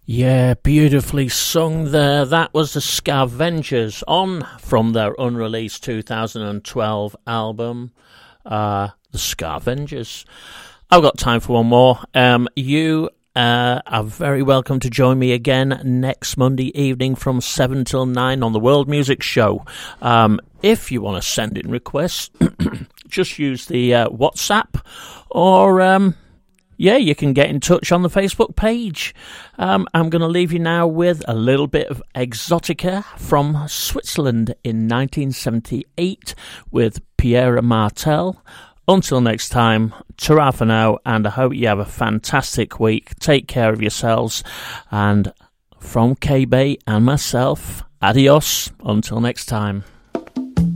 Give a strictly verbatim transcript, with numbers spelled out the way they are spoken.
Yeah, beautifully sung there. That was the Scavengers on from their unreleased two thousand twelve album, uh, The Scavengers. I've got time for one more. Um, you uh, are very welcome to join me again next Monday evening from seven till nine on the World Music Show. Um, if you want to send in requests, just use the uh, WhatsApp or... Um, Yeah, you can get in touch on the Facebook page. Um, I'm going to leave you now with a little bit of Exotica from Switzerland in nineteen seventy-eight with Pierre Martel. Until next time, ta-ra for now, and I hope you have a fantastic week. Take care of yourselves, and from K-Bay and myself, adios until next time.